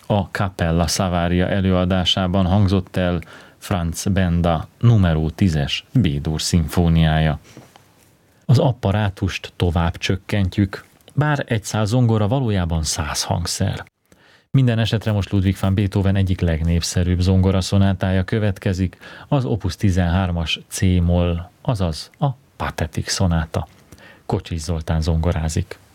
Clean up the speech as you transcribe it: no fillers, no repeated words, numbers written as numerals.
A Cappella Savaria előadásában hangzott el Franz Benda numero 10-es B-dur szimfóniája. Az apparátust tovább csökkentjük, bár egy szál zongora valójában 100 hangszer. Minden esetre most Ludwig van Beethoven egyik legnépszerűbb zongoraszonátája következik, az Opus 13-as C-moll, azaz a Pathetic szonáta. Kocsis Zoltán zongorázik.